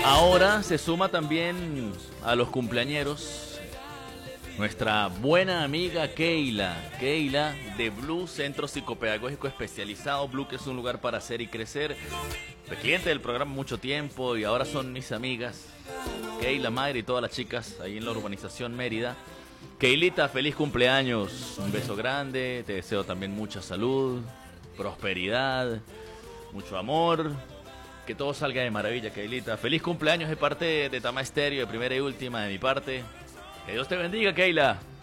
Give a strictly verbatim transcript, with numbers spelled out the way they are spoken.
Ahora se suma también a los cumpleañeros nuestra buena amiga Keila. Keila de Blue, Centro Psicopedagógico Especializado. Blue, que es un lugar para hacer y crecer. Fue cliente del programa mucho tiempo y ahora son mis amigas. Keila, Mayra y todas las chicas ahí en la urbanización Mérida. Keilita, feliz cumpleaños. Un beso grande. Te deseo también mucha salud, prosperidad, mucho amor. Que todo salga de maravilla, Keilita. Feliz cumpleaños de parte de Tama Estéreo, de primera y última de mi parte. Que Dios te bendiga, Keila.